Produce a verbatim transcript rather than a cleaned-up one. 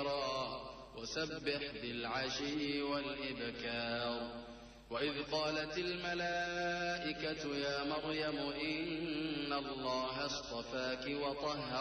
كثيرا وسبح بالعشي والإبكار. وإذ قالت الملائكة يا مريم إن الله اصطفاك وطهرك